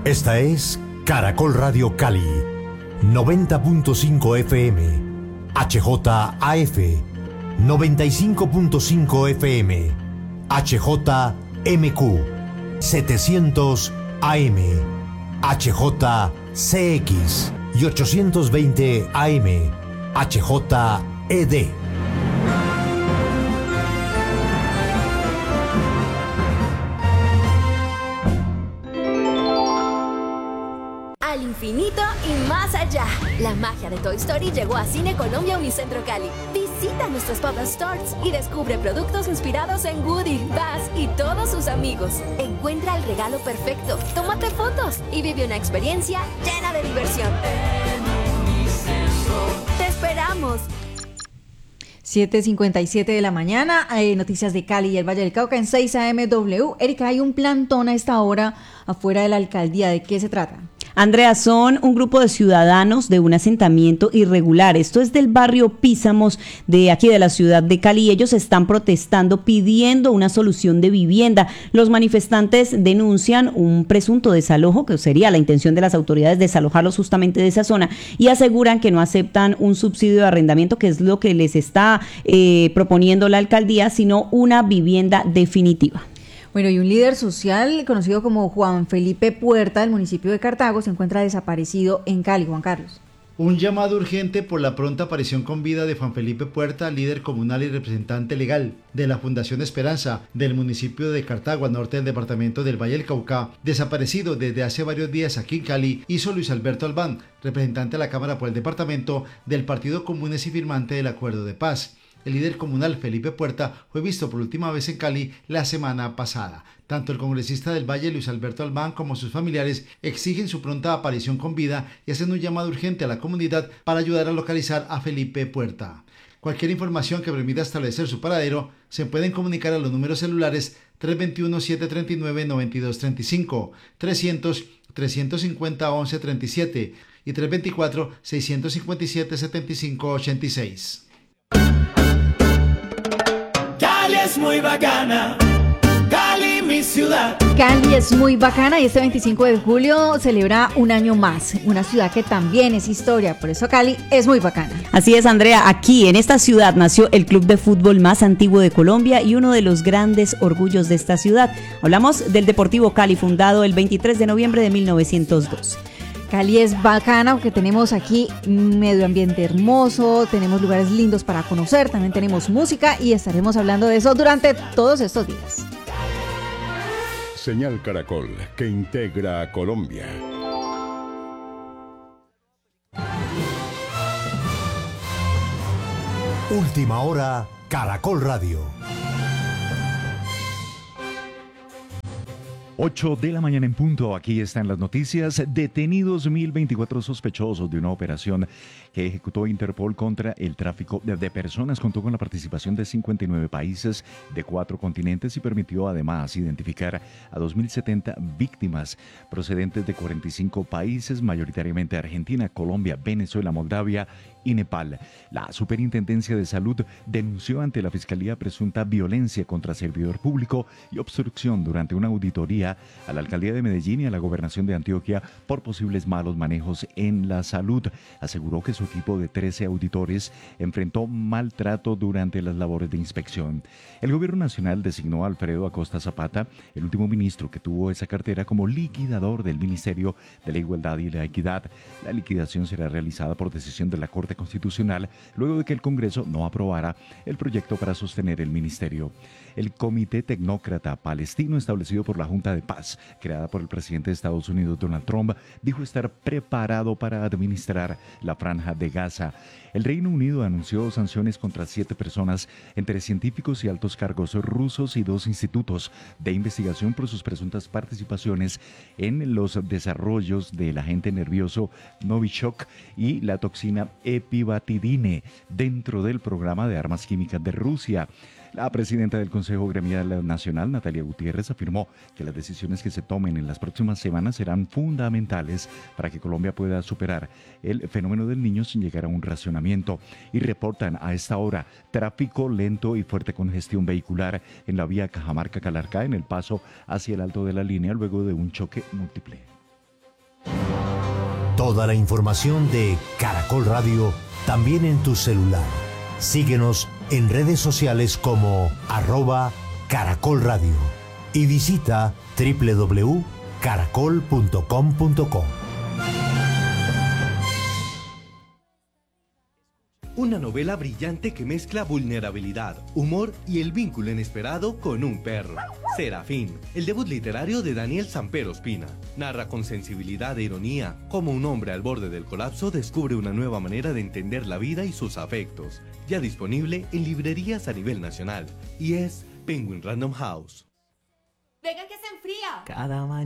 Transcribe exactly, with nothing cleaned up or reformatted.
Esta es Caracol Radio Cali, noventa punto cinco F M, H J A F, noventa y cinco punto cinco F M, H J M Q, setecientos A M, H J C X y ochocientos veinte A M, H J E D. Al infinito y más allá. La magia de Toy Story llegó a Cine Colombia Unicentro Cali. Visita nuestros pop-up stores y descubre productos inspirados en Woody, Buzz y todos sus amigos. Encuentra el regalo perfecto, tómate fotos y vive una experiencia llena de diversión. ¡Te esperamos! siete cincuenta y siete de la mañana, eh, noticias de Cali y el Valle del Cauca en seis A M W. Erika, hay un plantón a esta hora afuera de la alcaldía. ¿De qué se trata? Andrea, son un grupo de ciudadanos de un asentamiento irregular. Esto es del barrio Písamos, de aquí de la ciudad de Cali. Ellos están protestando, pidiendo una solución de vivienda. Los manifestantes denuncian un presunto desalojo, que sería la intención de las autoridades desalojarlos justamente de esa zona, y aseguran que no aceptan un subsidio de arrendamiento, que es lo que les está eh, proponiendo la alcaldía, sino una vivienda definitiva. Bueno, y un líder social conocido como Juan Felipe Puerta, del municipio de Cartago, se encuentra desaparecido en Cali. Juan Carlos. Un llamado urgente por la pronta aparición con vida de Juan Felipe Puerta, líder comunal y representante legal de la Fundación Esperanza del municipio de Cartago, al norte del departamento del Valle del Cauca, desaparecido desde hace varios días aquí en Cali, hizo Luis Alberto Albán, representante de la Cámara por el departamento del Partido Comunes y firmante del Acuerdo de Paz. El líder comunal Felipe Puerta fue visto por última vez en Cali la semana pasada. Tanto el congresista del Valle, Luis Alberto Albán, como sus familiares exigen su pronta aparición con vida y hacen un llamado urgente a la comunidad para ayudar a localizar a Felipe Puerta. Cualquier información que permita establecer su paradero se pueden comunicar a los números celulares tres dos uno, siete tres nueve, nueve dos tres cinco, trescientos, trescientos cincuenta, once treinta y siete y tres dos cuatro, seis cinco siete, setenta y cinco ochenta y seis. Cali es muy bacana, Cali mi ciudad. Cali es muy bacana y este veinticinco de julio celebra un año más, una ciudad que también es historia, por eso Cali es muy bacana. Así es, Andrea, aquí en esta ciudad nació el club de fútbol más antiguo de Colombia y uno de los grandes orgullos de esta ciudad. Hablamos del Deportivo Cali, fundado el veintitrés de noviembre de mil novecientos doce. Cali es bacana porque tenemos aquí medio ambiente hermoso, tenemos lugares lindos para conocer, también tenemos música y estaremos hablando de eso durante todos estos días. Señal Caracol, que integra a Colombia. Última hora, Caracol Radio. ocho de la mañana en punto, aquí están las noticias. Detenidos mil veinticuatro sospechosos de una operación que ejecutó Interpol contra el tráfico de, de personas. Contó con la participación de cincuenta y nueve países de cuatro continentes y permitió además identificar a dos mil setenta víctimas procedentes de cuarenta y cinco países, mayoritariamente Argentina, Colombia, Venezuela, Moldavia y Nepal. La Superintendencia de Salud denunció ante la Fiscalía presunta violencia contra servidor público y obstrucción durante una auditoría a la Alcaldía de Medellín y a la Gobernación de Antioquia por posibles malos manejos en la salud. Aseguró que su equipo de trece auditores enfrentó maltrato durante las labores de inspección. El Gobierno Nacional designó a Alfredo Acosta Zapata, el último ministro que tuvo esa cartera, como liquidador del Ministerio de la Igualdad y la Equidad. La liquidación será realizada por decisión de la Corte Constitucional luego de que el Congreso no aprobara el proyecto para sostener el ministerio. El Comité Tecnócrata Palestino, establecido por la Junta de Paz, creada por el presidente de Estados Unidos, Donald Trump, dijo estar preparado para administrar la Franja de Gaza. El Reino Unido anunció sanciones contra siete personas, entre científicos y altos cargos rusos y dos institutos de investigación por sus presuntas participaciones en los desarrollos del agente nervioso Novichok y la toxina epibatidine dentro del programa de armas químicas de Rusia. La presidenta del Consejo Gremial Nacional, Natalia Gutiérrez, afirmó que las decisiones que se tomen en las próximas semanas serán fundamentales para que Colombia pueda superar el fenómeno del niño sin llegar a un racionamiento. Y reportan a esta hora tráfico lento y fuerte congestión vehicular en la vía Cajamarca-Calarcá en el paso hacia el alto de la línea luego de un choque múltiple. Toda la información de Caracol Radio también en tu celular. Síguenos en redes sociales como arroba Caracol Radio y visita doble u doble u doble u punto caracol punto com punto co. Una novela brillante que mezcla vulnerabilidad, humor y el vínculo inesperado con un perro. Serafín, el debut literario de Daniel Samper Ospina. Narra con sensibilidad e ironía cómo un hombre al borde del colapso descubre una nueva manera de entender la vida y sus afectos. Ya disponible en librerías a nivel nacional. Y es Penguin Random House. Venga que se enfría. Cada mañana